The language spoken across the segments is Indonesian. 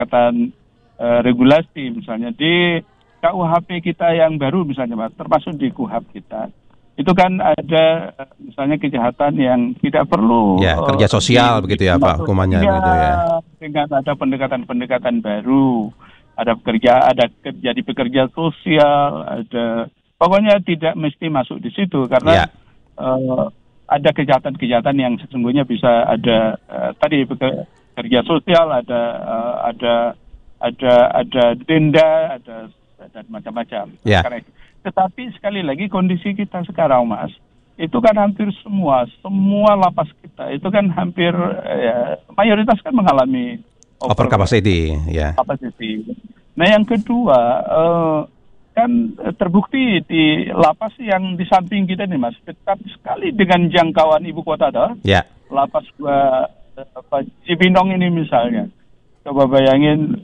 pendekatan regulasi misalnya di KUHP kita yang baru misalnya Mas, termasuk di KUHP kita. Itu kan ada misalnya kejahatan yang tidak perlu kerja sosial begitu ya Pak hukumannya begitu ya. Dengan ada pendekatan baru, ada jadi pekerja sosial, ada pokoknya tidak mesti masuk di situ karena ada kejahatan-kejahatan yang sesungguhnya bisa ada tadi pekerja sosial, ada denda, ada dan macam-macam. Karena itu. Tetapi sekali lagi kondisi kita sekarang Mas, itu kan hampir semua lapas kita itu kan hampir mayoritas kan mengalami over capacity. Nah yang kedua kan terbukti di lapas yang di samping kita nih Mas, dekat sekali dengan jangkauan ibu kota lapas Cibinong ini misalnya. Coba bayangin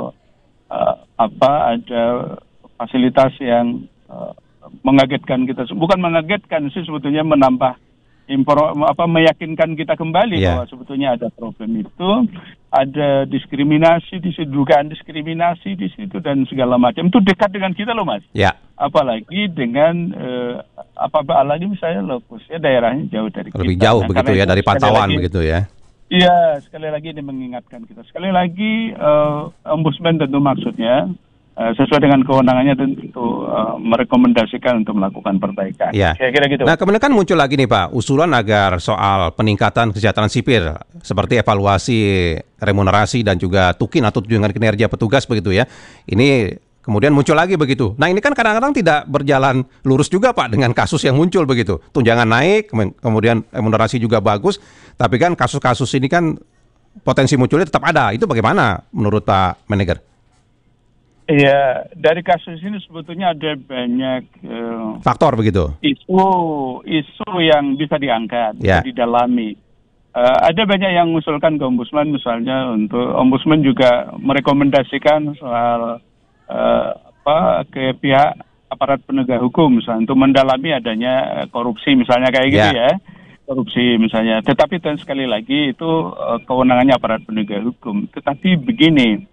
ada fasilitas yang mengagetkan kita, bukan mengagetkan sih sebetulnya, menambah meyakinkan kita kembali bahwa sebetulnya ada problem itu, ada diskriminasi di situ, dugaan diskriminasi di situ dan segala macam. Itu dekat dengan kita loh Mas. Apalagi dengan apalagi misalnya lokusnya daerahnya jauh dari kita. Lebih jauh begitu ya dari pantauan begitu ya. Iya, sekali lagi ini mengingatkan kita. Sekali lagi Ombudsman tentu maksudnya sesuai dengan kewenangannya tentu merekomendasikan untuk melakukan perbaikan. Kira-kira gitu. Nah, kemudian kan muncul lagi nih Pak, usulan agar soal peningkatan kesejahteraan sipil seperti evaluasi remunerasi dan juga tukin atau tunjangan kinerja petugas begitu ya. Ini kemudian muncul lagi begitu. Nah, ini kan kadang-kadang tidak berjalan lurus juga Pak dengan kasus yang muncul begitu. Tunjangan naik, kemudian remunerasi juga bagus, tapi kan kasus-kasus ini kan potensi munculnya tetap ada. Itu bagaimana menurut Pak Manager? Iya, dari kasus ini sebetulnya ada banyak faktor begitu. Isu yang bisa diangkat, bisa didalami. Ada banyak yang mengusulkan ke Ombudsman misalnya untuk Ombudsman juga merekomendasikan soal ke pihak aparat penegak hukum misalnya untuk mendalami adanya korupsi misalnya kayak gitu ya. Korupsi misalnya. Tetapi sekali lagi itu kewenangannya aparat penegak hukum. Tetapi begini,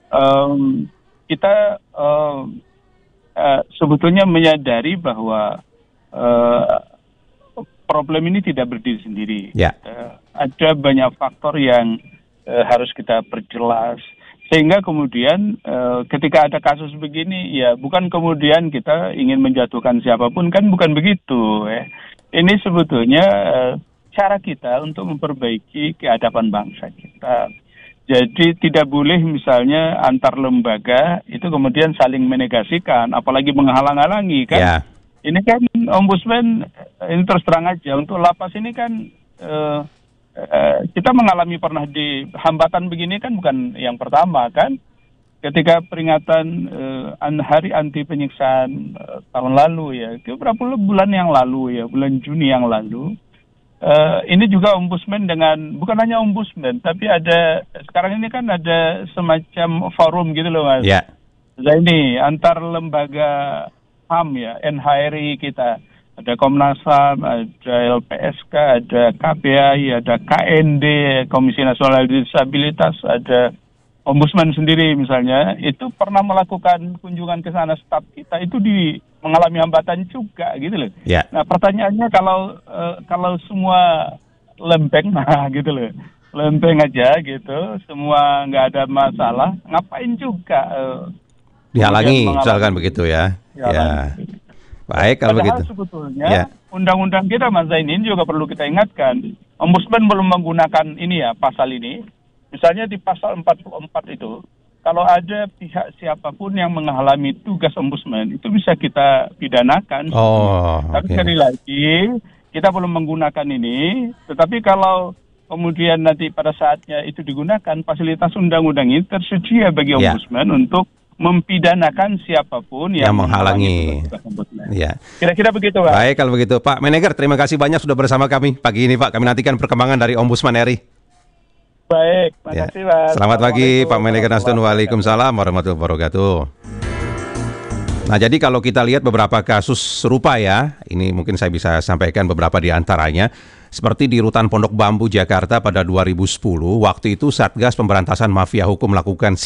kita sebetulnya menyadari bahwa problem ini tidak berdiri sendiri. Ada banyak faktor yang harus kita perjelas. Sehingga kemudian ketika ada kasus begini, ya bukan kemudian kita ingin menjatuhkan siapapun, kan bukan begitu. Ini sebetulnya cara kita untuk memperbaiki keadaban bangsa kita. Jadi tidak boleh misalnya antar lembaga itu kemudian saling menegasikan, apalagi menghalang-halangi kan. Ini kan Ombudsman, ini terus terang aja, untuk lapas ini kan kita mengalami pernah di hambatan begini kan bukan yang pertama kan. Ketika peringatan Hari Anti Penyiksaan tahun lalu ya, berapa bulan yang lalu ya, bulan Juni yang lalu. Ini juga Ombudsman dengan, bukan hanya Ombudsman, tapi ada, sekarang ini kan ada semacam forum gitu loh Mas. Ini antar lembaga HAM ya, NHRI kita. Ada Komnas HAM, ada LPSK, ada KPAI, ada KND, Komisi Nasional Disabilitas, ada Ombudsman sendiri misalnya, itu pernah melakukan kunjungan ke sana, staf kita itu mengalami hambatan juga gitu loh. Nah pertanyaannya kalau semua lempeng, gitu loh, lempeng aja gitu, semua nggak ada masalah, ngapain juga dihalangi misalkan begitu ya. Baik kalau begitu. Sebetulnya undang-undang kita Mas Zainin juga perlu kita ingatkan, Ombudsman belum menggunakan ini ya, pasal ini. Misalnya di pasal 44 itu, kalau ada pihak siapapun yang menghalangi tugas Ombudsman, itu bisa kita pidanakan. Tapi sekali lagi, kita belum menggunakan ini, tetapi kalau kemudian nanti pada saatnya itu digunakan, fasilitas undang-undang ini tersedia bagi Ombudsman untuk mempidanakan siapapun yang menghalangi. Kira-kira begitu Pak. Baik kalau begitu Pak Manager, terima kasih banyak sudah bersama kami pagi ini Pak. Kami nantikan perkembangan dari Ombudsman RI. Baik, makasih Pak. Selamat pagi Pak Manager Nasdun. Waalaikumsalam warahmatullahi wabarakatuh. Nah jadi kalau kita lihat beberapa kasus serupa ya, ini mungkin saya bisa sampaikan beberapa di antaranya. Seperti di Rutan Pondok Bambu, Jakarta pada 2010, waktu itu Satgas Pemberantasan Mafia Hukum melakukan